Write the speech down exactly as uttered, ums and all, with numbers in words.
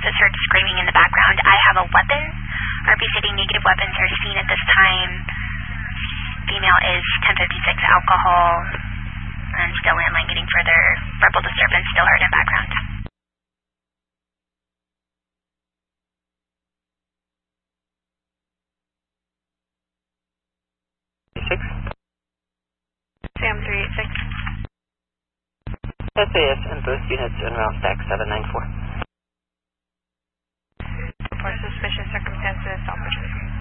is heard screaming in the background. I have a weapon. R P City negative weapons are seen at this time. Female is ten fifty-six alcohol. And still landline getting further. Verbal disturbance still heard in background. six. Sam three eight six. S A S and both units en route back seven nine four.